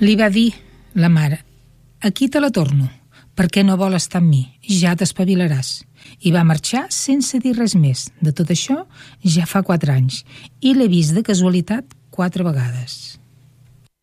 Li va dir la mare: «Aquí te la torno, perquè no vol estar amb mi, ja t'espavilaràs». I va marxar sense dir res més. De tot això ja fa 4 anys i l'he vist de casualitat 4 vegades.